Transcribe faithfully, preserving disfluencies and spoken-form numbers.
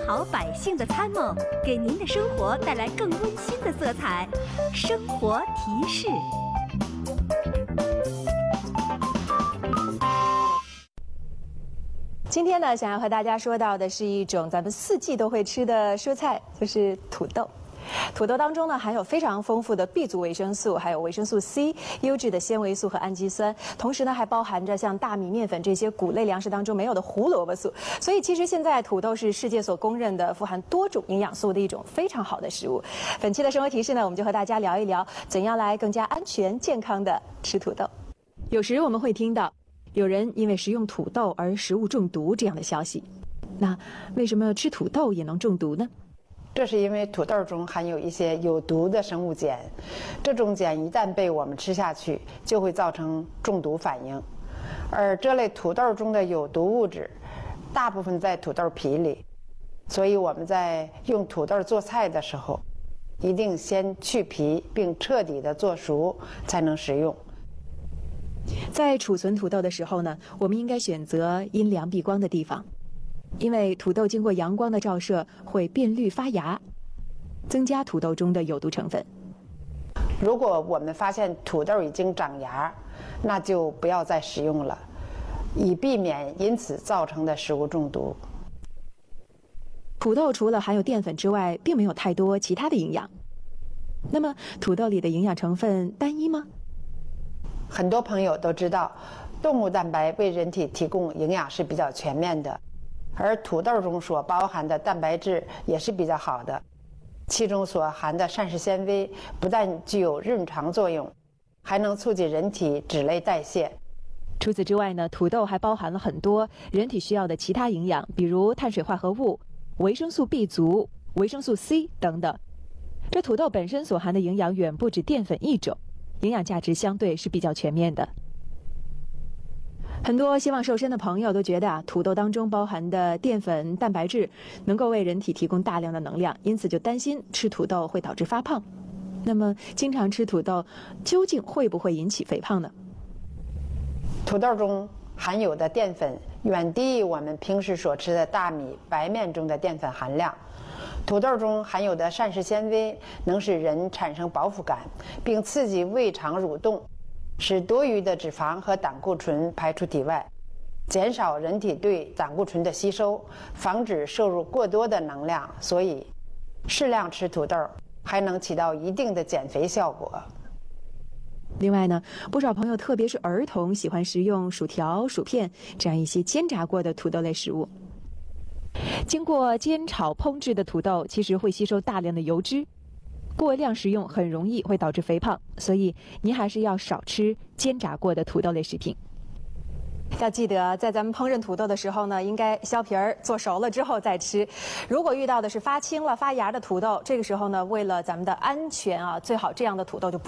好百姓的参谋，给您的生活带来更温馨的色彩。生活提示。 今天呢，想要和大家说到的是一种咱们四季都会吃的蔬菜，就是土豆。土豆当中呢，含有非常丰富的 B 族维生素，还有维生素 C、优质的纤维素和氨基酸，同时呢，还包含着像大米、面粉这些谷类粮食当中没有的胡萝卜素。所以，其实现在土豆是世界所公认的富含多种营养素的一种非常好的食物。本期的生活提示呢，我们就和大家聊一聊怎样来更加安全健康的吃土豆。有时我们会听到有人因为食用土豆而食物中毒这样的消息，那为什么吃土豆也能中毒呢？ 这是因为土豆中含有一些有毒的生物碱，这种碱一旦被我们吃下去，就会造成中毒反应。而这类土豆中的有毒物质，大部分在土豆皮里，所以我们在用土豆做菜的时候，一定先去皮并彻底的做熟，才能食用。 在储存土豆的时候呢，我们应该选择阴凉避光的地方。因为土豆经过阳光的照射会变绿发芽，增加土豆中的有毒成分。 如果我们发现土豆已经长芽，那就不要再食用了，以避免因此造成的食物中毒。 土豆除了含有淀粉之外，并没有太多其他的营养。那么，土豆里的营养成分单一吗？ 很多朋友都知道，动物蛋白为人体提供营养是比较全面的。而土豆中所包含的蛋白质也是比较好的，其中所含的膳食纤维不但具有润肠作用，还能促进人体脂类代谢。 除此之外呢，土豆还包含了很多人体需要的其他营养，比如碳水化合物、维生素 B 族、维生素 C 等等。这土豆本身所含的营养远不止淀粉一种，营养价值相对是比较全面的。很多希望瘦身的朋友都觉得啊，土豆当中包含的淀粉、蛋白质能够为人体提供大量的能量，因此就担心吃土豆会导致发胖。那么，经常吃土豆究竟会不会引起肥胖呢？ 土豆中含有的淀粉远低于我们平时所吃的大米、白面中的淀粉含量。土豆中含有的膳食纤维能使人产生饱腹感，并刺激胃肠蠕动，使多余的脂肪和胆固醇排出体外，减少人体对胆固醇的吸收，防止摄入过多的能量。所以，适量吃土豆还能起到一定的减肥效果。 另外呢，不少朋友，特别是儿童，喜欢食用薯条、薯片这样一些煎炸过的土豆类食物。经过煎炒烹制的土豆，其实会吸收大量的油脂。过量食用很容易会导致肥胖，所以您还是要少吃煎炸过的土豆类食品。要记得，在咱们烹饪土豆的时候呢，应该削皮儿，做熟了之后再吃。如果遇到的是发青了、发芽的土豆，这个时候呢，为了咱们的安全啊，最好这样的土豆就不